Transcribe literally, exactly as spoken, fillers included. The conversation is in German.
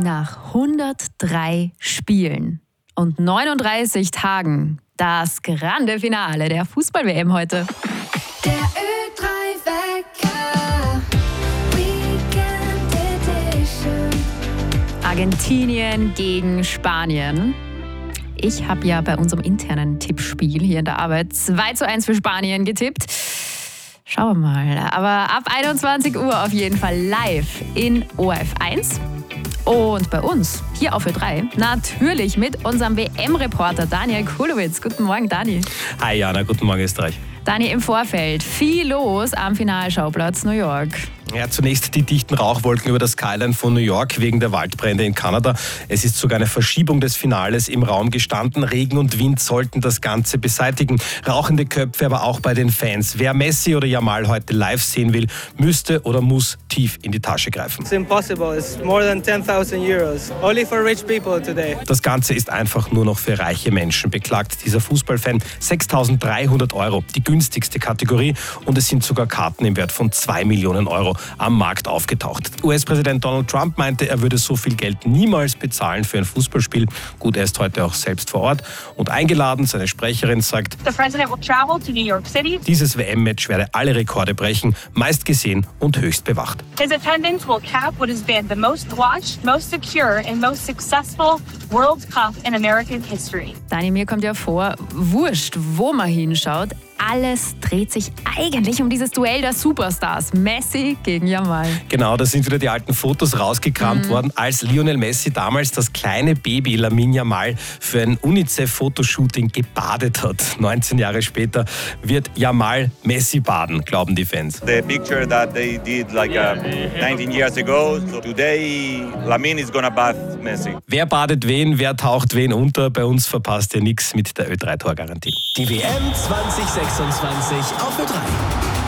Nach hundertdrei Spielen und neununddreißig Tagen das grande Finale der Fußball-W M heute. Der Ö drei Wecker, Weekend Edition. Argentinien gegen Spanien. Ich habe ja bei unserem internen Tippspiel hier in der Arbeit zwei zu eins für Spanien getippt. Schauen wir mal. Aber ab einundzwanzig Uhr auf jeden Fall live in O R F eins. Und bei uns, hier auf Ö drei, natürlich mit unserem W M-Reporter Daniel Kulowitz. Guten Morgen, Dani. Hi Jana, guten Morgen Österreich. Dani, im Vorfeld viel los am Finalschauplatz New York. Ja, zunächst die dichten Rauchwolken über das Skyline von New York wegen der Waldbrände in Kanada. Es ist sogar eine Verschiebung des Finales im Raum gestanden. Regen und Wind sollten das Ganze beseitigen. Rauchende Köpfe aber auch bei den Fans. Wer Messi oder Yamal heute live sehen will, müsste oder muss tief in die Tasche greifen. It's impossible. It's more than ten thousand euros. Only for rich people today. Das Ganze ist einfach nur noch für reiche Menschen, beklagt dieser Fußballfan. sechstausenddreihundert Euro, die günstigste Kategorie, und es sind sogar Karten im Wert von zwei Millionen Euro am Markt aufgetaucht. U S-Präsident Donald Trump meinte, er würde so viel Geld niemals bezahlen für ein Fußballspiel. Gut, er ist heute auch selbst vor Ort und eingeladen. Seine Sprecherin sagt, The president will travel to New York City. Dieses W M-Match werde alle Rekorde brechen, meist gesehen und höchst bewacht. His attendance will cap what has been the most watched, most secure and most successful World Cup in American history. Dani, mir kommt ja vor, wurscht, wo man hinschaut, alles dreht sich eigentlich um dieses Duell der Superstars. Messi gegen Yamal. Genau, da sind wieder die alten Fotos rausgekramt mhm. worden, als Lionel Messi damals das kleine Baby Lamine Yamal für ein UNICEF-Fotoshooting gebadet hat. neunzehn Jahre später wird Yamal Messi baden, glauben die Fans. The picture that they did like uh, nineteen years ago, so today Lamine is gonna bath Messi. Wer badet wen, wer taucht wen unter? Bei uns verpasst ihr nichts mit der Ö drei Tor-Garantie. Die W M zwanzig sechsundzwanzig auf Ö drei.